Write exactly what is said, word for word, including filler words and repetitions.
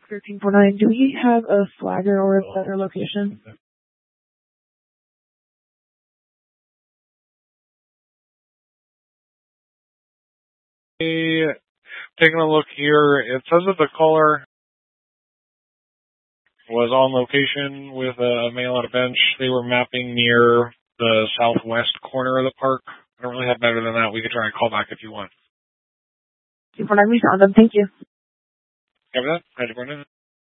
thirteen forty-nine. Do we have a flagger or a better location? Hey, taking a look here, it says that the caller was on location with a male on a bench. They were mapping near the southwest corner of the park. I don't really have better than that. We could try and call back if you want. thirteen forty-nine, we found them. Thank you. Have that? Ready for it?